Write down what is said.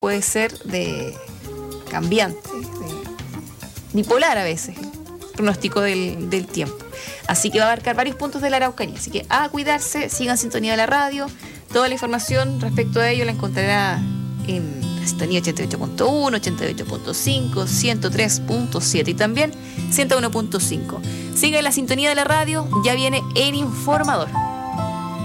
puede ser de cambiante, bipolar a veces, pronóstico del tiempo. Así que va a abarcar varios puntos de la Araucanía. Así que a cuidarse, sigan sintonía de la radio. Toda la información respecto a ello la encontrará en la sintonía 88.1, 88.5, 103.7 y también 101.5. Siga en la sintonía de la radio, ya viene El Informador.